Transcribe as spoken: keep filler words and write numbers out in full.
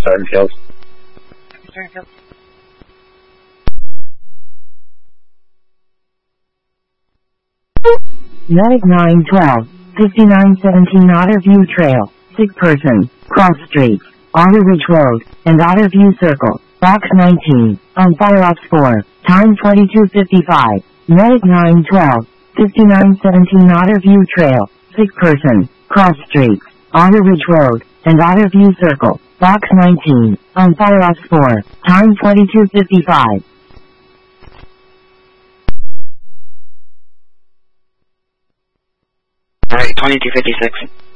Starting field. Starting field. Medic nine twelve, fifty-nine seventeen Otter View Trail, sick person, cross streets, Otter Ridge Road, and Otter View Circle, box nineteen, on fire ops four, time twenty-two fifty-five. Medic nine twelve, fifty-nine seventeen Otter View Trail, sick person, cross streets, Otter Ridge Road, and Otter View Circle, box nineteen, on fire ops four, time twenty-two fifty-five. Alright, twenty-two fifty-six.